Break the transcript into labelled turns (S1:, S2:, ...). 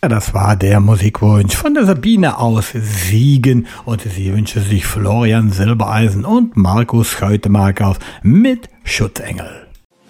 S1: Ja, das war der Musikwunsch von der Sabine aus Siegen und sie wünsche sich Florian Silbereisen und Markus Scheutemark mit Schutzengel.